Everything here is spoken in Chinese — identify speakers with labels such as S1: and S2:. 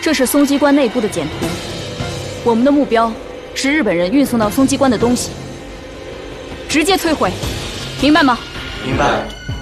S1: 这是松基关内部的简图，我们的目标是日本人运送到松基关的东西，直接摧毁，明白吗？
S2: 明白。